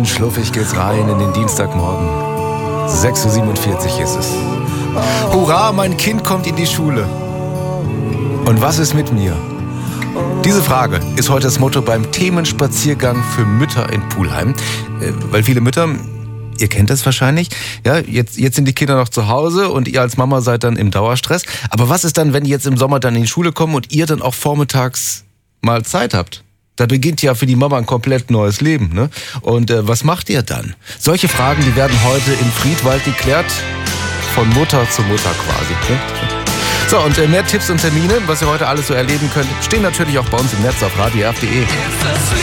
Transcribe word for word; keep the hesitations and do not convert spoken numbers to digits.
Schön schluffig geht's rein in den Dienstagmorgen. sechs Uhr siebenundvierzig ist es. Hurra, mein Kind kommt in die Schule. Und was ist mit mir? Diese Frage ist heute das Motto beim Themenspaziergang für Mütter in Pulheim. Weil viele Mütter, ihr kennt das wahrscheinlich, ja, jetzt, jetzt sind die Kinder noch zu Hause und ihr als Mama seid dann im Dauerstress. Aber was ist dann, wenn die jetzt im Sommer dann in die Schule kommen und ihr dann auch vormittags mal Zeit habt? Da beginnt ja für die Mama ein komplett neues Leben, ne? Und äh, was macht ihr dann? Solche Fragen, die werden heute im Friedwald geklärt, von Mutter zu Mutter quasi, ne? So, und äh, mehr Tipps und Termine, was ihr heute alles so erleben könnt, stehen natürlich auch bei uns im Netz auf radio f punkt d e.